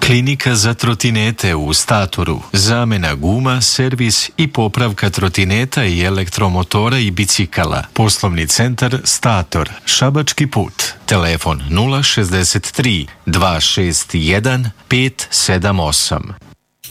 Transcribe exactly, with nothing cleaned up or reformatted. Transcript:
Klinika za trotinete u Statoru. Zamena guma, servis i popravka trotineta i elektromotora i bicikala. Poslovni centar Stator. Šabački put. Telefon nula šezdeset tri, dva šest jedan, pet sedam osam.